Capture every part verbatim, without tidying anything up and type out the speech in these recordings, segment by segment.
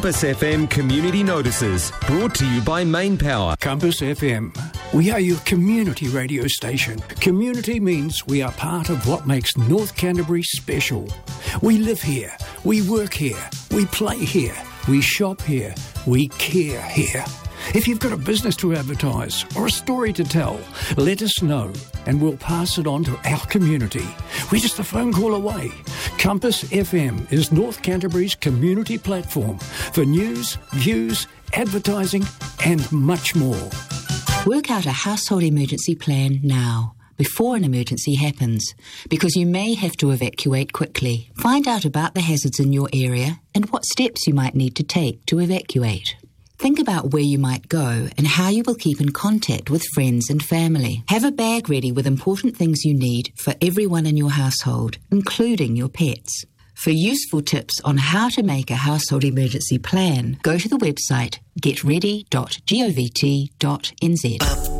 Compass F M Community Notices, brought to you by Main Power. Compass F M. We are your community radio station. Community means we are part of what makes North Canterbury special. We live here, we work here, we play here, we shop here, we care here. If you've got a business to advertise or a story to tell, let us know and we'll pass it on to our community. We're just a phone call away. Compass F M is North Canterbury's community platform for news, views, advertising and much more. Work out a household emergency plan now, before an emergency happens, because you may have to evacuate quickly. Find out about the hazards in your area and what steps you might need to take to evacuate. Think about where you might go and how you will keep in contact with friends and family. Have a bag ready with important things you need for everyone in your household, including your pets. For useful tips on how to make a household emergency plan, go to the website get ready dot govt dot n z.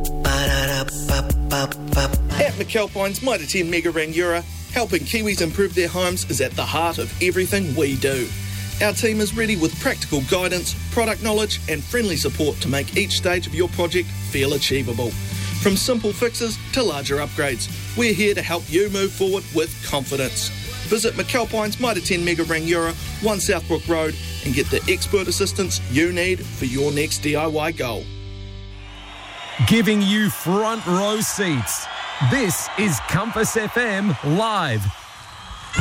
At McAlpine's Mitre ten Mega Rangiora, helping Kiwis improve their homes is at the heart of everything we do. Our team is ready with practical guidance, product knowledge and friendly support to make each stage of your project feel achievable. From simple fixes to larger upgrades, we're here to help you move forward with confidence. Visit McAlpine's Mitre ten Mega Rangiora, one Southbrook Road and get the expert assistance you need for your next D I Y goal. Giving you front row seats. This is Compass F M Live.